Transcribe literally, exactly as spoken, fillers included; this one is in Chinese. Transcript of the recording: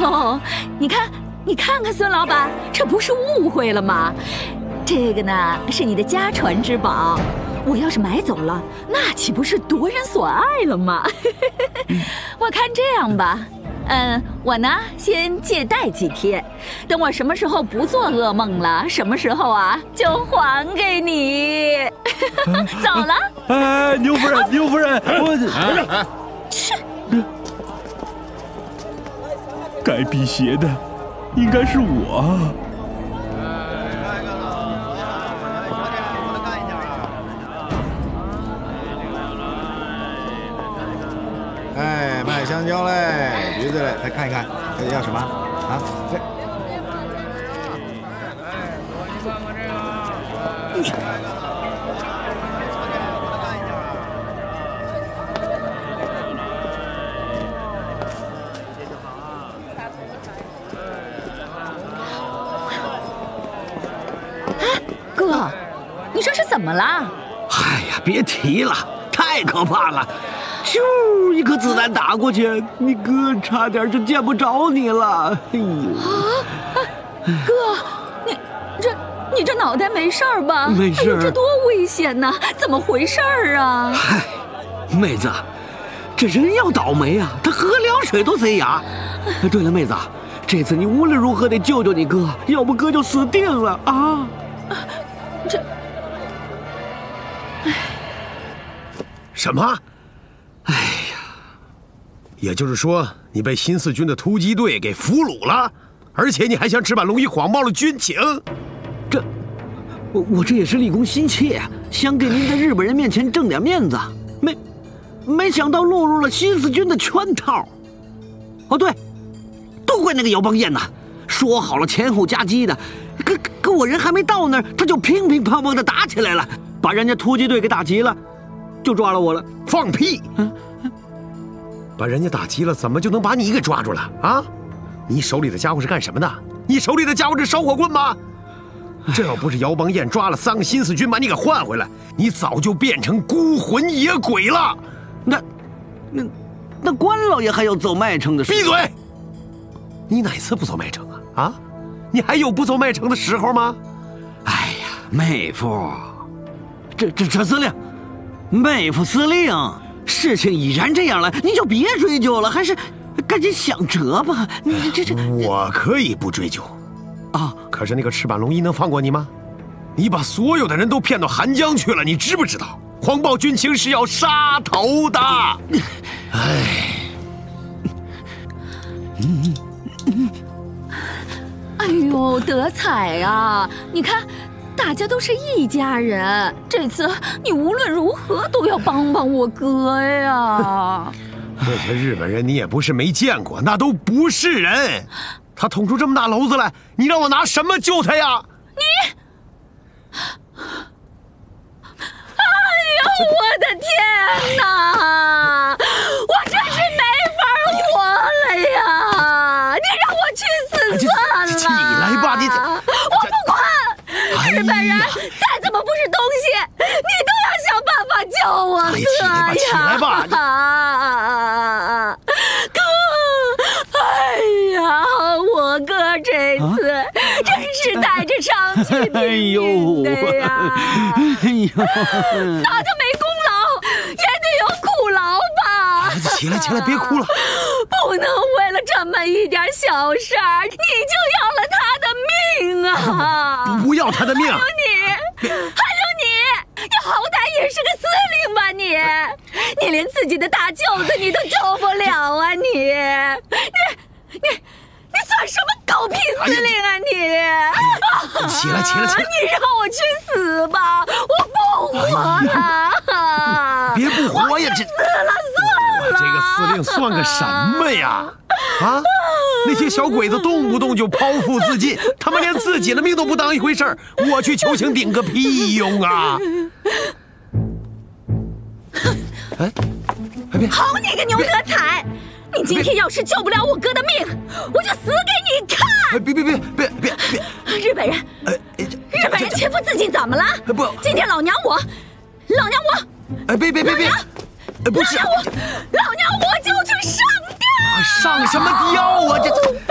哦，你看，你看看孙老板，这不是误会了吗？这个呢是你的家传之宝，我要是买走了，那岂不是夺人所爱了吗？我看这样吧，嗯，我呢先借贷几天，等我什么时候不做噩梦了，什么时候啊就还给你。走了。 哎，牛夫人，牛夫人，我去。 该辟邪的应该是我。 哎，卖香蕉嘞，橘子嘞，来看一看，大家要什么啊？这。 哥，你这是怎么了？ 哎呀，别提了，太可怕了！咻，一颗子弹打过去，你哥差点就见不着你了。哎呦！ 啊，哥，你这你这脑袋没事吧？ 没事。 哎呦，这多危险呐！怎么回事啊？ 嗨，妹子，这人要倒霉啊，他喝凉水都塞牙。对了，妹子，这次你无论如何得救救你哥，要不哥就死定了啊！ 这， 唉，什么？哎呀，也就是说，你被新四军的突击队给俘虏了，而且你还向赤坂龙一谎报了军情。 这，我我这也是立功心切啊，想给您在日本人面前挣点面子，没，没想到落入了新四军的圈套。哦，对，都怪那个姚邦彦呐，说好了前后夹击的。可可我人还没到那儿，他就乒乒乓乓的打起来了，把人家突击队给打急了，就抓了我了。 放屁！嗯，把人家打急了，怎么就能把你给抓住了啊？你手里的家伙是干什么的？你手里的家伙是烧火棍吗？这要不是姚邦彦抓了三个新四军把你给换回来，你早就变成孤魂野鬼了。 那，那，那关老爷还有走麦城的事？ 闭嘴！你哪次不走麦城啊？啊？你还有不走麦城的时候吗？ 哎呀，妹夫，这这这司令，妹夫司令，事情已然这样了，您就别追究了，还是赶紧想辙吧。你这这， 我可以不追究， 啊， 可是那个赤坂龙一能放过你吗？你把所有的人都骗到韩江去了，你知不知道？谎报军情是要杀头的。哎， 嗯嗯。哎呦，德彩啊！你看，大家都是一家人，这次你无论如何都要帮帮我哥呀！ 那些日本人你也不是没见过，那都不是人。他捅出这么大篓子来，你让我拿什么救他呀？ 你，哎呦，我的天哪！我真是没法活了呀！你让我去死算了！ 起来吧，你我不管！日本人再怎么不是东西，你都要想办法救我哥呀！ 起来吧，起来吧！哥，哎呀，我哥这次真是带着伤去拼命的呀！ 哎呦， 打他没功劳，也得有苦劳吧？ 孩子，起来，起来，别哭了。 不能为了这么一点小事儿，你就要了他的命啊！ 不，不要他的命！ 还有你，还有你，你好歹也是个司令吧你？你连自己的大舅子你都救不了啊你！你你你算什么狗屁司令啊你！ 哎、起来起来起来！ 你让我去死吧，我不活了！ 哎、别不活呀！这死了算了！ 这个司令算个什么呀？啊！那些小鬼子动不动就剖腹自尽，他们连自己的命都不当一回事儿，我去求情顶个屁用啊！哎，哎别！ 好你个牛德彩！你今天要是救不了我哥的命，我就死给你看！ 哎，别别别别别别！ 日本人， 哎， 日本人情不自禁怎么了？ 不， 今天老娘我，老娘我， 哎，别别别别！哎，不是， 老娘我，老娘我就去上吊！ 上什么吊啊？这。